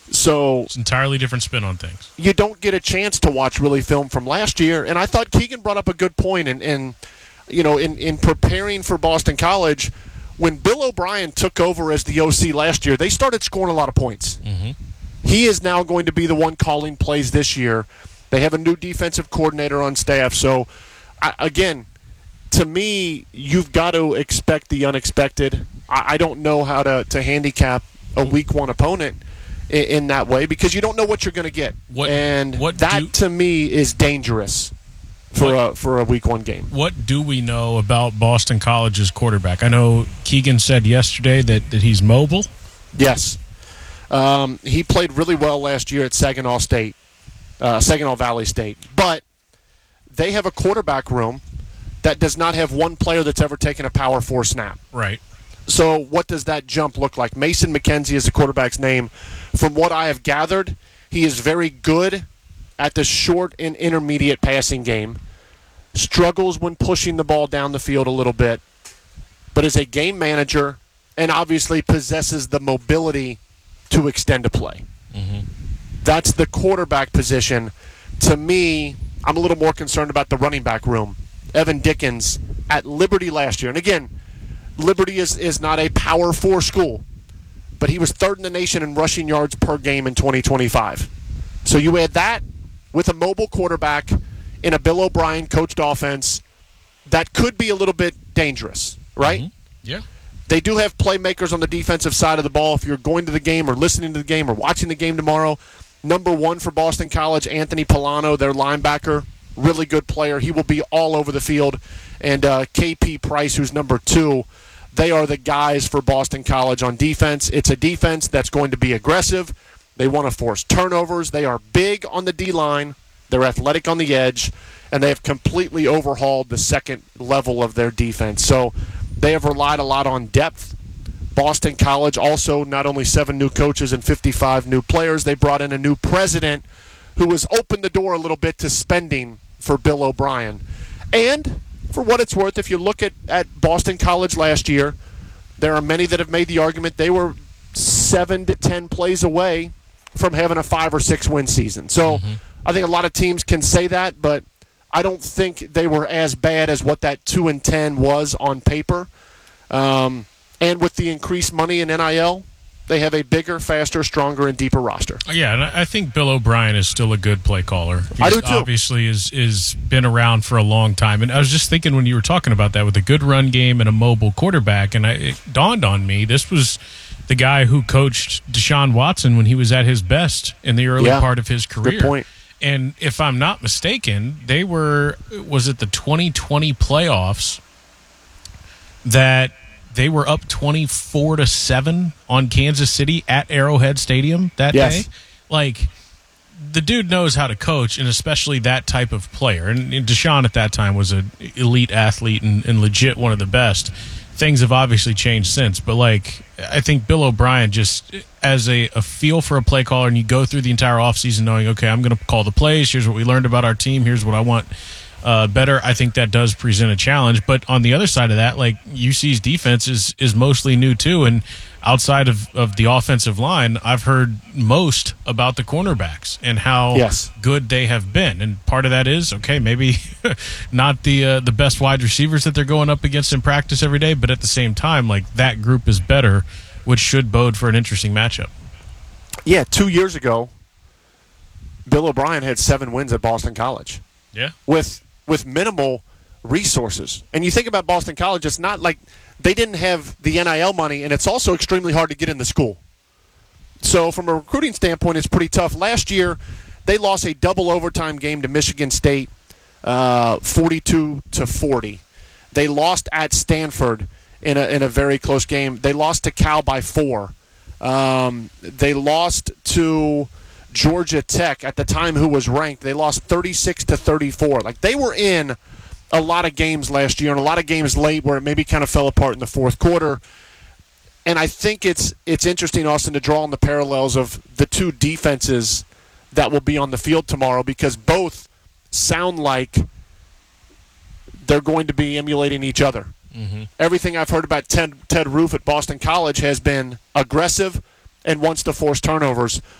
So It's an entirely different spin on things. you don't get a chance to watch really film from last year. And I thought Keegan brought up a good point. And in preparing for Boston College, when Bill O'Brien took over as the OC last year, they started scoring a lot of points. Mm-hmm. He is now going to be the one calling plays this year. They have a new defensive coordinator on staff. So, again, to me, you've got to expect the unexpected. I don't know how to handicap a week one opponent in that way because you don't know what you're going to get. To me, is dangerous for a week one game. What do we know about Boston College's quarterback? I know Keegan said yesterday that he's mobile. Yes. He played really well last year at Saginaw Valley State. But they have a quarterback room that does not have one player that's ever taken a Power 4 snap. Right. So what does that jump look like? Mason McKenzie is the quarterback's name. From what I have gathered, he is very good at the short and intermediate passing game. Struggles when pushing the ball down the field a little bit. But is a game manager and obviously possesses the mobility to extend a play. Mm-hmm. That's the quarterback position. To me, I'm a little more concerned about the running back room. Evan Dickens at Liberty last year. And again, Liberty is not a Power 4 school, but he was third in the nation in rushing yards per game in 2025. So you add that with a mobile quarterback in a Bill O'Brien coached offense that could be a little bit dangerous, right? Mm-hmm. Yeah. They do have playmakers on the defensive side of the ball. If you're going to the game or listening to the game or watching the game tomorrow, number one for Boston College, Anthony Polano, their linebacker, really good player. He will be all over the field. And KP Price, who's number two, they are the guys for Boston College on defense. It's a defense that's going to be aggressive. They want to force turnovers. They are big on the D-line. They're athletic on the edge. And they have completely overhauled the second level of their defense. So they have relied a lot on depth. Boston College also not only 7 new coaches and 55 new players, they brought in a new president who has opened the door a little bit to spending for Bill O'Brien. And for what it's worth, if you look at Boston College last year, there are many that have made the argument they were 7 to 10 plays away from having a 5 or 6 win season. So I think a lot of teams can say that, but I don't think they were as bad as what that 2-10 was on paper. And with the increased money in NIL, they have a bigger, faster, stronger, and deeper roster. Yeah, and I think Bill O'Brien is still a good play caller. I do too. Obviously is been around for a long time. And I was just thinking when you were talking about that with a good run game and a mobile quarterback, and it dawned on me, this was the guy who coached Deshaun Watson when he was at his best in the early part of his career. Good point. And if I'm not mistaken, was it the 2020 playoffs that they were up 24-7 on Kansas City at Arrowhead Stadium that day? Like, the dude knows how to coach, and especially that type of player. And Deshaun at that time was an elite athlete and legit one of the best. Things have obviously changed since, but like I think Bill O'Brien just as a feel for a play caller, and you go through the entire offseason knowing, okay, I'm going to call the plays. Here's what we learned about our team. Here's what I want better. I think that does present a challenge. But on the other side of that, like UC's defense is mostly new too, and outside of the offensive line, I've heard most about the cornerbacks and how good they have been. And part of that is, okay, maybe not the best wide receivers that they're going up against in practice every day, but at the same time, like that group is better, which should bode for an interesting matchup. Yeah, 2 years ago, Bill O'Brien had 7 wins at Boston College. Yeah. With minimal resources. And you think about Boston College, it's not like they didn't have the NIL money, and it's also extremely hard to get in the school. So from a recruiting standpoint, it's pretty tough. Last year, they lost a double overtime game to Michigan State, 42-40. They lost at Stanford in a very close game. They lost to Cal by 4. They lost to Georgia Tech at the time, who was ranked. They lost 36-34. Like, they were in a lot of games last year and a lot of games late where it maybe kind of fell apart in the fourth quarter. And I think it's interesting, Austin, to draw on the parallels of the two defenses that will be on the field tomorrow, because both sound like they're going to be emulating each other. Mm-hmm. Everything I've heard about Ted Roof at Boston College has been aggressive and wants to force turnovers.